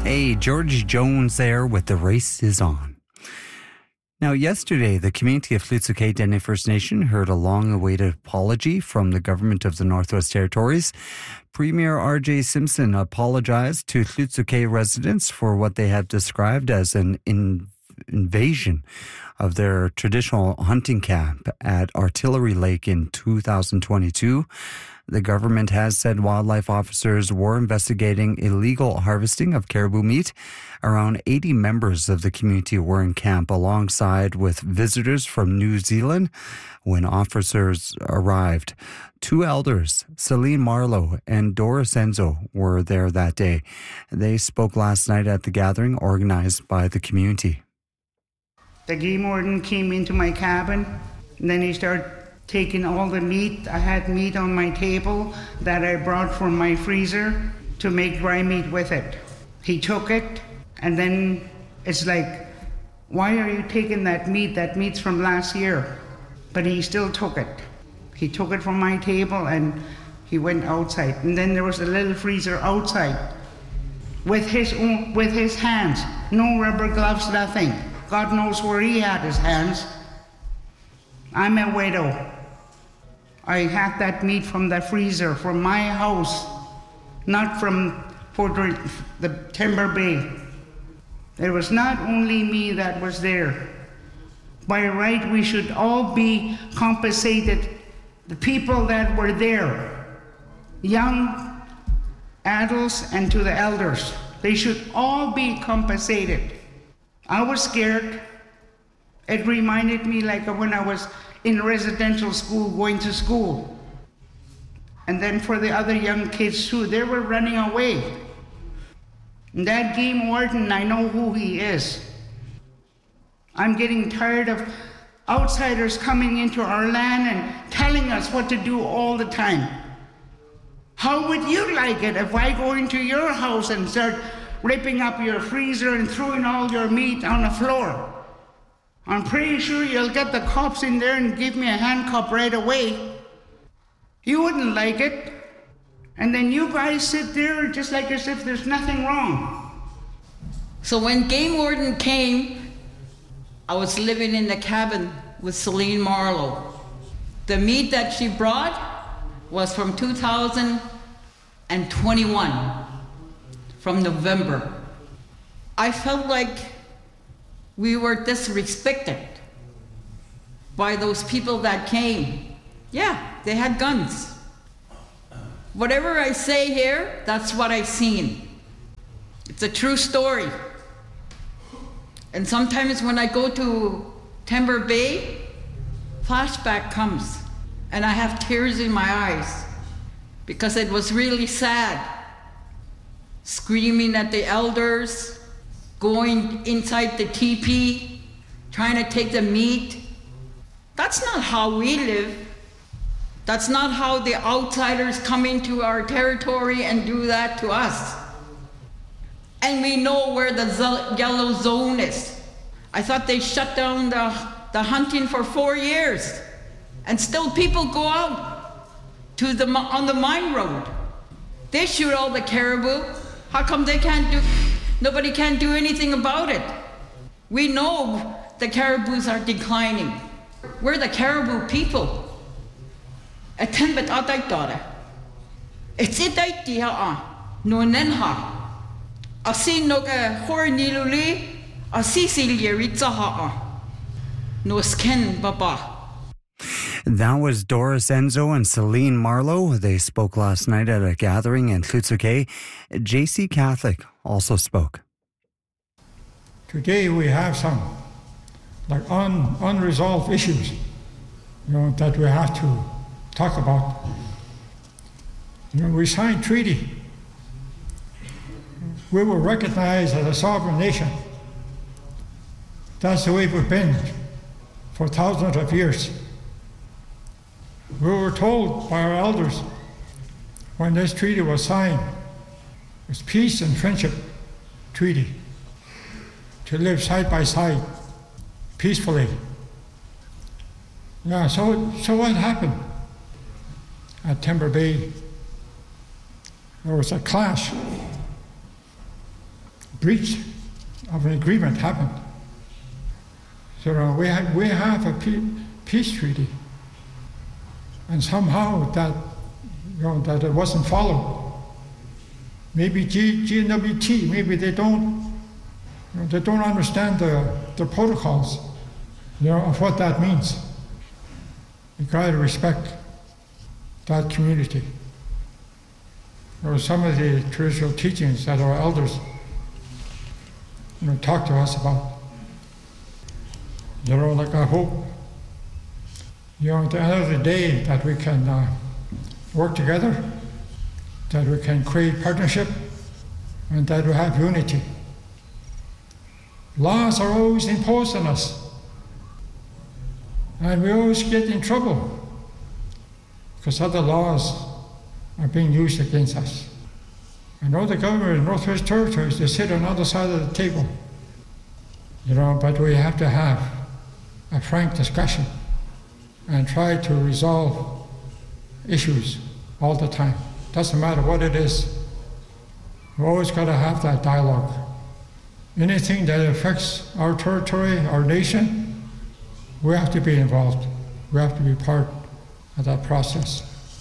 Hey, George Jones there with The Race Is On. Now, yesterday, the community of Hlutsu K'e Dene First Nation heard a long-awaited apology from the government of the Northwest Territories. Premier R.J. Simpson apologized to Hlutsu K'e residents for what they have described as an invasion of their traditional hunting camp at Artillery Lake in 2022. The government has said wildlife officers were investigating illegal harvesting of caribou meat. Around 80 members of the community were in camp alongside with visitors from New Zealand when officers arrived. Two elders, Celine Marlowe and Doris Enzo, were there that day. They spoke last night at the gathering organized by the community. The game warden came into my cabin, and then he started taking all the meat. I had meat on my table that I brought from my freezer to make dry meat with it. He took it, and then it's like, why are you taking that meat? That meat's from last year. But he still took it. He took it from my table and he went outside. And then there was a little freezer outside with his hands. No rubber gloves, nothing. God knows where he had his hands. I'm a widow. I had that meat from the freezer, from my house, not from the Timber Bay. It was not only me that was there. By right, we should all be compensated. The people that were there, young adults and to the elders, they should all be compensated. I was scared. It reminded me like when I was in residential school, going to school. And then for the other young kids too, they were running away. And that game warden, I know who he is. I'm getting tired of outsiders coming into our land and telling us what to do all the time. How would you like it if I go into your house and start ripping up your freezer and throwing all your meat on the floor? I'm pretty sure you'll get the cops in there and give me a handcuff right away. You wouldn't like it. And then you guys sit there just like as if there's nothing wrong. So when game warden came, I was living in the cabin with Celine Marlowe. The meat that she brought was from 2021, from November. I felt like we were disrespected by those people that came. Yeah, they had guns. Whatever I say here, that's what I've seen. It's a true story. And sometimes when I go to Timber Bay, flashback comes, and I have tears in my eyes because it was really sad. Screaming at the elders, going inside the teepee, trying to take the meat. That's not how we live. That's not how the outsiders come into our territory and do that to us. And we know where the yellow zone is. I thought they shut down the hunting for 4 years, and still people go out to on the mine road. They shoot all the caribou. How come nobody can do anything about it? We know the caribous are declining. We're the caribou people. It's no nenha. Asi no ka horniluli, asi silyeritza no sken baba. That was Doris Enzo and Celine Marlowe. They spoke last night at a gathering in Hlutsu K'e. JC Catholic also spoke. Today we have some unresolved issues, that we have to talk about. We signed treaty. We were recognized as a sovereign nation. That's the way we've been for thousands of years. We were told by our elders when this treaty was signed, it was peace and friendship treaty, to live side by side peacefully. Yeah, so what happened at Timber Bay? There was a clash breach of an agreement happened. So we have a peace treaty, and somehow that it wasn't followed. Maybe GNWT, maybe they don't understand the protocols, of what that means. You got to respect that community. Some of the traditional teachings that our elders, talk to us about. Like I hope, at the end of the day, that we can work together, that we can create partnership, and that we have unity. Laws are always imposed on us, and we always get in trouble because other laws are being used against us. I know the government of Northwest Territories, they sit on the other side of the table, but we have to have a frank discussion and try to resolve issues all the time. Doesn't matter what it is. We've always got to have that dialogue. Anything that affects our territory, our nation, we have to be involved. We have to be part of that process.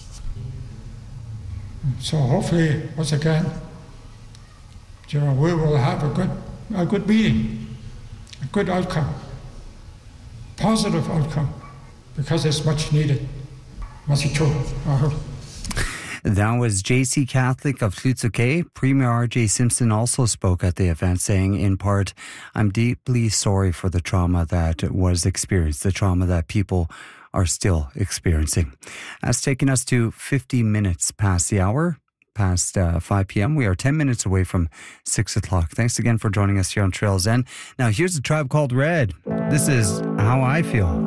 So hopefully, once again, we will have a good meeting, a good outcome, positive outcome, because it's much needed. That was J.C. Catholic of Hlutsuke. Premier R.J. Simpson also spoke at the event, saying, in part, I'm deeply sorry for the trauma that was experienced, the trauma that people are still experiencing. That's taken us to 50 minutes past the hour, past 5 p.m. We are 10 minutes away from 6 o'clock. Thanks again for joining us here on Trails End. Now, here's a Tribe Called Red. This is How I Feel.